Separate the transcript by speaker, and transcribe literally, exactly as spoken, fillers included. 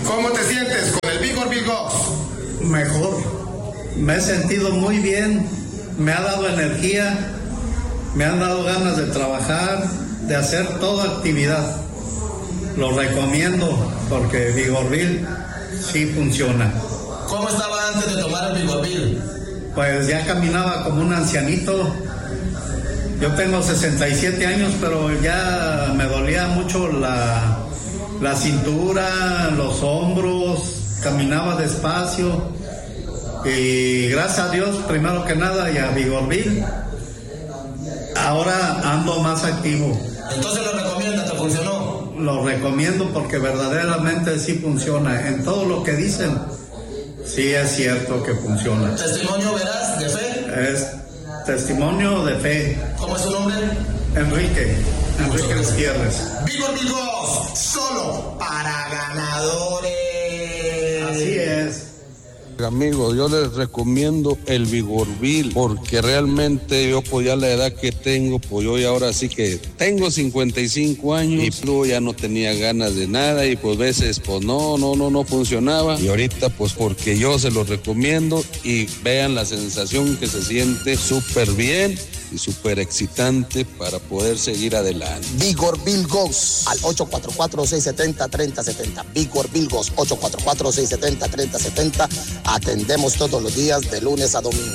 Speaker 1: ¿Cómo te sientes con el Vigor Bilgox?
Speaker 2: Mejor. Me he sentido muy bien. Me ha dado energía. Me han dado ganas de trabajar, de hacer toda actividad. Lo recomiendo porque Vigorbil sí funciona.
Speaker 1: ¿Cómo estaba antes de tomar el Vigorbil?
Speaker 2: Pues ya caminaba como un ancianito. Yo tengo sesenta y siete años, pero ya me dolía mucho la, la cintura, los hombros, caminaba despacio. Y gracias a Dios, primero que nada, y a Vigorbil, ahora ando más activo.
Speaker 1: Entonces lo recomiendas, ¿te funcionó?
Speaker 2: Lo recomiendo porque verdaderamente sí funciona. En todo lo que dicen, sí es cierto que funciona.
Speaker 1: ¿Testimonio veraz de fe?
Speaker 2: Es testimonio de fe.
Speaker 1: ¿Cómo es su nombre?
Speaker 2: Enrique, Enrique Gutiérrez.
Speaker 1: Vigor Bilgox, solo para ganadores.
Speaker 2: Así es.
Speaker 3: Amigos, yo les recomiendo el Vigorbil porque realmente yo pues ya la edad que tengo, pues yo ya ahora sí que tengo cincuenta y cinco años y luego ya no tenía ganas de nada y pues veces pues no, no, no, no funcionaba y ahorita pues porque yo se los recomiendo y vean la sensación que se siente súper bien y súper excitante para poder seguir adelante.
Speaker 4: Vigor Bilgox al ocho cuatro cuatro, seis siete cero, tres cero siete cero. Vigor Bilgox ocho cuatro cuatro, seis siete cero, tres cero siete cero. Atendemos todos los días de lunes a domingo.